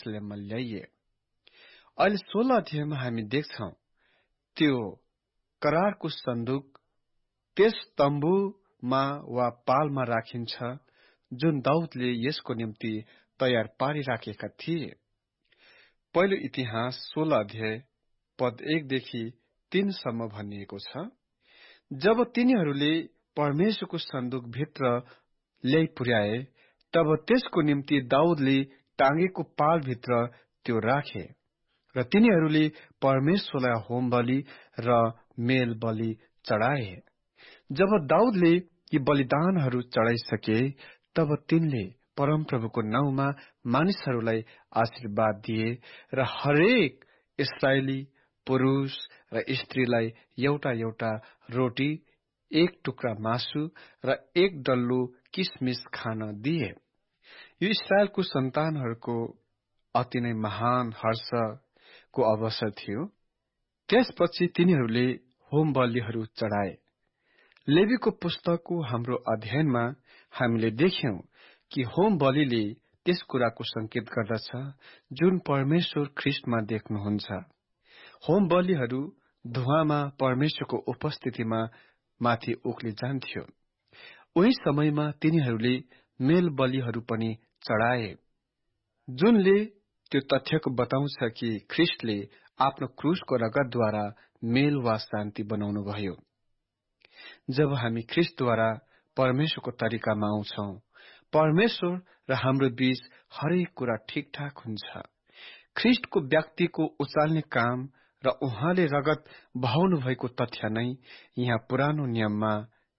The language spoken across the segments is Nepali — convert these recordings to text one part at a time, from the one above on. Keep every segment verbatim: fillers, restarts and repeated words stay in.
यरुशलेममा ल्याइए। अहिले सोह्र अध्यायमा हामी देख्छौं त्यो करारको सन्दुक त्यस तम्बुमा वा पालमा राखिन्छ जुन दाउदले यसको निम्ति तयार पारिराखेका थिए। पहिलो इतिहास सोह्र अध्याय पद एकदेखि तीनसम्म भनिएको छ, जब तिनीहरूले परमेश्वरको सन्दुक भित्र ल्याइ पुर्याए तब त्यसको निम्ति दाउदले टाँगेको पालभित्र त्यो राखे र तिनीहरूले परमेश्वरलाई होम बलि र मेल बलि चढाए। जब दाउदले यी बलिदानहरू चढाइसके तब तिनले परमप्रभुको नाउँमा मानिसहरूलाई आशीर्वाद दिए र हरेक इस्राएली पुरुष र स्त्रीलाई एउटा एउटा रोटी, एक टुक्रा मासु र एक डल्लो किसमिस खान दिए। यो इस्राएलको सन्तानहरूको अति नै महान हर्षको अवसर थियो। त्यसपछि तिनीहरूले होम बलिहरू चढाए। लेवीको पुस्तकको हाम्रो अध्ययनमा हामीले देख्यौं कि होम बलिले त्यस कुराको संकेत गर्दछ जुन परमेश्वर ख्रीष्टमा देख्नुहुन्छ। होम बलिहरू धुवामा परमेश्वरको उपस्थितिमा माथि उक्लि जान्थ्यो। उही समयमा तिनीहरूले मेल बलिहरू पनि चढाए, जुनले त्यो तथ्यको बताउँछ कि ख्रीष्टले आफ्नो क्रूसको रगतद्वारा मेल वा शान्ति बनाउनु भयो। जब हामी ख्रीष्टद्वारा परमेश्वरको तरिकामा आउँछौं, परमेश्वर र हाम्रो बीच हरेक कुरा ठिकठाक हुन्छ। ख्रीष्टको व्यक्तिको उचाल्ने काम र उहाँले रगत बहाउनु भएको तथ्य नै यहाँ पुरानो नियममा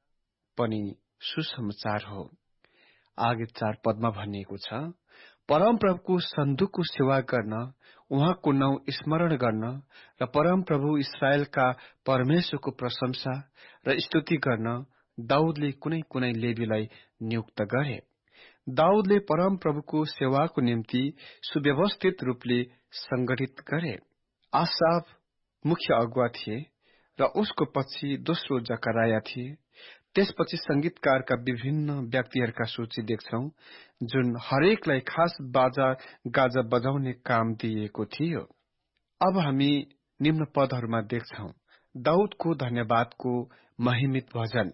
पनि सुसमाचार हो। आगे चार पदमा भनिएको छ, परमप्रभुको सन्दुकको सेवा गर्न, उहाँको नाउँ स्मरण गर्न र परमप्रभु इस्राएलका परमेश्वरको प्रशंसा र स्तुति गर्न दाउदले कुनै कुनै लेवीलाई नियुक्त गरे। दाउदले परमप्रभुको सेवाको निम्ति सुव्यवस्थित रूपले संगठित गरे। आसाफ मुख्य अगुवा थिए र उसको पछि दोस्रो जकराया थिए। त्यसपछि संगीतकारका विभिन्न व्यक्तिहरूका सूची देख्छौं जुन हरेकलाई खास बाजा गाजा बजाउने काम दिएको थियो। अब हामी निम्न पदहरूमा देख्छौं दाउदको धन्यवादको महिमित भजन।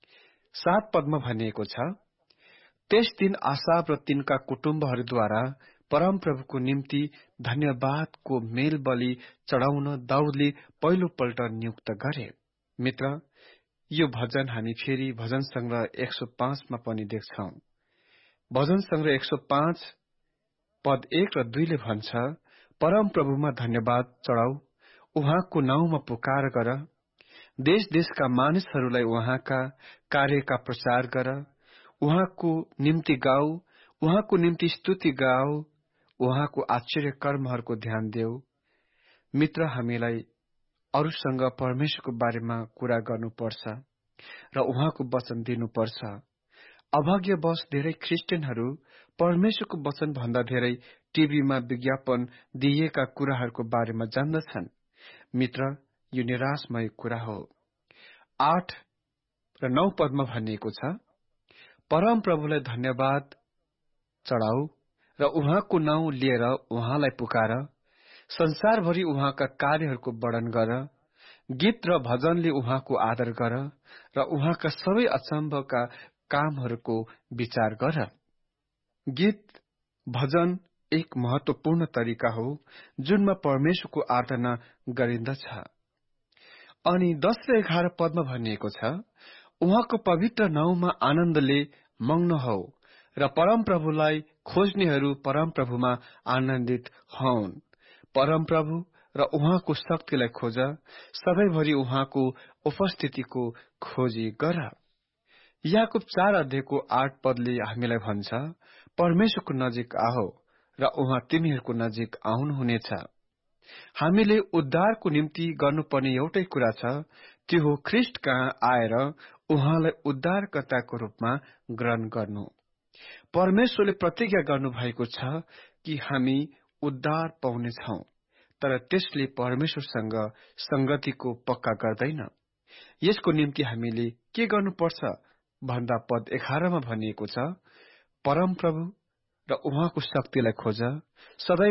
सात पदमा भनिएको छ, त्यस दिन आसाफ र तिनका कुटुम्बहरूद्वारा परमप्रभुको निम्ति धन्यवादको मेल बलि चढाउन दाउदले पहिलो पल्ट नियुक्त गरे। मित्र, यो भजन हामी फेरि भजन संग्रह एक सौ पाँचमा पनि देख्छौं। भजन संग्रह एक सौ पाँच पद एक र दुईले भन्छ, परमप्रभुमा धन्यवाद चढाऊ, उहाँको नाउँमा पुकार गर, देश देशका मानिसहरूलाई उहाँका कार्यका प्रचार गर, उहाँको निम्ति गाऊ, उहाँको निम्ति स्तुति गाऊ, उहाँको आश्चर्य कर्महरूको ध्यान देऊ। मित्र, हामीलाई अरूसँग परमेश्वरको बारेमा कुरा गर्नुपर्छ र उहाँको वचन दिनुपर्छ। अभाग्यवश धेरै क्रिस्चियनहरू परमेश्वरको वचन भन्दा धेरै टिभीमा विज्ञापन दिइएका कुराहरूको बारेमा जान्दछन्। मित्र, यो निराशमय कुरा हो। आठ र नौ पदमा भनिएको छ, परमप्रभुलाई धन्यवाद चढाऊ र उहाँको नाउँ लिएर उहाँलाई पुकार, संसारभरि उहाँका कार्यहरूको वर्णन गर, गीत र भजनले उहाँको आदर गर र उहाँका सबै अचम्भका कामहरूको विचार गर। गीत भजन एक महत्वपूर्ण तरिका हो जुनमा परमेश्वरको आराधना गरिन्दछ। अनि दश र एघार पदमा भनिएको छ, उहाँको पवित्र नाउँमा आनन्दले मग्न हौ र परमप्रभुलाई खोज्नेहरू परमप्रभुमा आनन्दित हौन्। परमप्रभु र उहाँको शक्तिलाई खोज, सबैभरि उहाँको उपस्थितिको खोजी गर। याकुब चार अध्यायको आठ पदले हामीलाई भन्छ, परमेश्वरको नजिक आहो र उहाँ तिमीहरूको नजिक आउनुहुनेछ। हामीले उद्धारको निम्ति गर्नुपर्ने एउटै कुरा छ, त्यो हो ख्रीष्ट कहाँ आएर उहाँलाई उद्धारकर्ताको रूपमा ग्रहण गर्नु। परमेश्वरले प्रतिज्ञा गर्नु भएको छ कि हामी उद्धार पाउनेछौं, तर त्यसले परमेश्वरसँग संगतिको पक्का गर्दैन। यसको निम्ति हामीले के गर्नुपर्छ भन्दा पद एघारमा भनिएको छ, परमप्रभु र उहाँको शक्तिलाई खोज, सधैँ